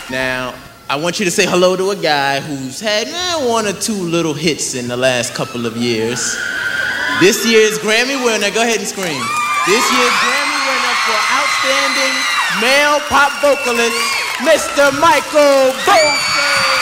Now, I want you to say hello to a guy who's had one or two little hits in the last couple of years. This year's Grammy winner, go ahead and scream. This year's Grammy winner for Outstanding Male Pop Vocalist, Mr. Michael Bolton.